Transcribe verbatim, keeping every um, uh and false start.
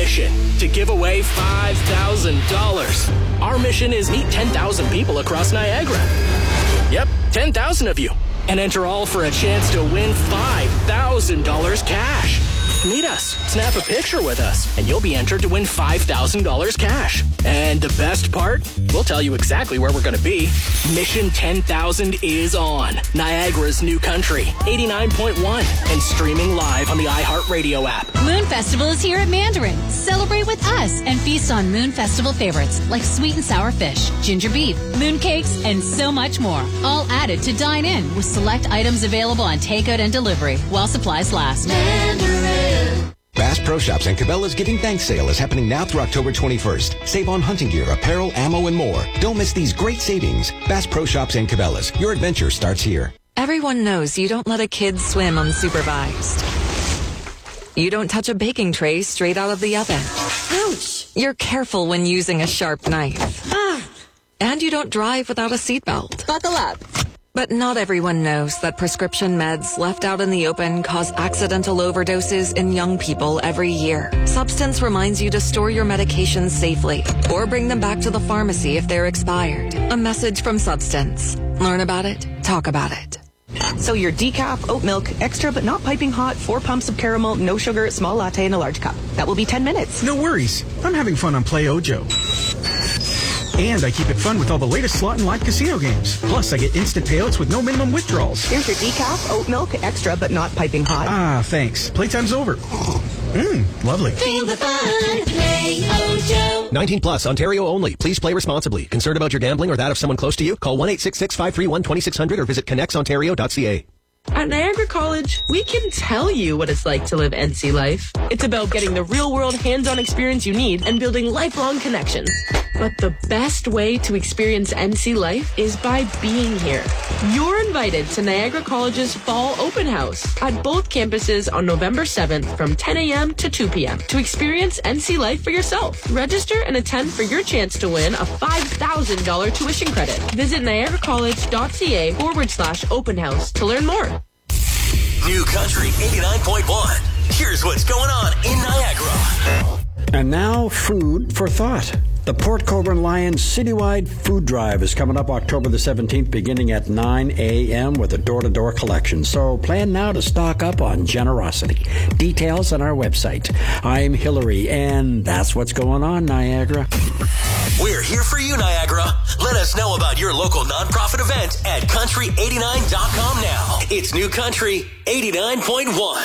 mission to give away five thousand dollars. Our mission is meet ten thousand people across Niagara. Yep, ten thousand of you. And enter all for a chance to win five thousand dollars cash. Meet us, snap a picture with us, and you'll be entered to win five thousand dollars cash. And the best part? We'll tell you exactly where we're going to be. Mission ten thousand is on Niagara's New Country, eighty-nine point one, and streaming live on the iHeartRadio app. Moon Festival is here at Mandarin. Celebrate with us and feast on Moon Festival favorites like sweet and sour fish, ginger beef, moon cakes, and so much more. All added to dine in with select items available on takeout and delivery while supplies last. Mandarin. Bass Pro Shops and Cabela's Giving Thanks sale is happening now through October twenty-first. Save on hunting gear, apparel, ammo, and more. Don't miss these great savings. Bass Pro Shops and Cabela's. Your adventure starts here. Everyone knows you don't let a kid swim unsupervised. You don't touch a baking tray straight out of the oven. Ouch! You're careful when using a sharp knife. Ah! And you don't drive without a seatbelt. Buckle up. But not everyone knows that prescription meds left out in the open cause accidental overdoses in young people every year. Substance reminds you to store your medications safely or bring them back to the pharmacy if they're expired. A message from Substance. Learn about it. Talk about it. So your decaf, oat milk, extra but not piping hot, four pumps of caramel, no sugar, small latte in a large cup. That will be ten minutes. No worries. I'm having fun on Play Ojo. And I keep it fun with all the latest slot and live casino games. Plus, I get instant payouts with no minimum withdrawals. Here's your decaf, oat milk, extra but not piping hot. Ah, thanks. Playtime's over. Mmm, lovely. Feel the fun. Play Ojo. nineteen plus, Ontario only. Please play responsibly. Concerned about your gambling or that of someone close to you? Call one eight six six, five three one, two six zero zero or visit connects ontario dot c a. At Niagara College, we can tell you what it's like to live N C life. It's about getting the real-world hands-on experience you need and building lifelong connections. But the best way to experience N C life is by being here. You're invited to Niagara College's Fall Open House at both campuses on November seventh from ten a.m. to two p.m. to experience N C life for yourself. Register and attend for your chance to win a five thousand dollars tuition credit. Visit niagara college dot c a forward slash open house to learn more. New Country eighty-nine point one. Here's what's going on in Niagara. And now, food for thought. The Port Colborne Lions Citywide Food Drive is coming up October the seventeenth, beginning at nine a.m. with a door-to-door collection. So plan now to stock up on generosity. Details on our website. I'm Hillary, and that's what's going on, Niagara. We're here for you, Niagara. Let us know about your local nonprofit event at country eighty-nine dot com now. It's New Country eighty-nine point one.